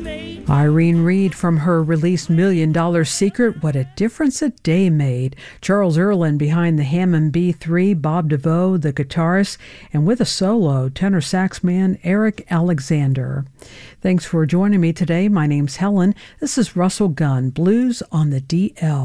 Irene Reed from her release $1 Million Secret, What a Difference a Day Made. Charles Earland behind the Hammond B3, Bob DeVoe, the guitarist, and with a solo, tenor sax man Eric Alexander. Thanks for joining me today. My name's Helen. This is Russell Gunn, Blues on the DL.